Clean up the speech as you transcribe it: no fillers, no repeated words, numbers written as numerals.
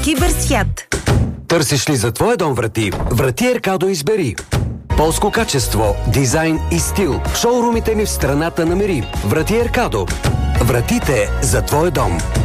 Киберсвят. Търсиш ли за твоя дом врати? Врати Еркадо избери. Полско качество, дизайн и стил. В шоурумите ни в страната намери. Врати Еркадо. Вратите за твоя дом.